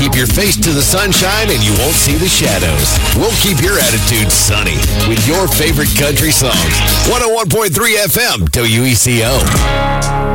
Keep your face to the sunshine and you won't see the shadows. We'll keep your attitude sunny with your favorite country songs. 101.3 FM, WECO.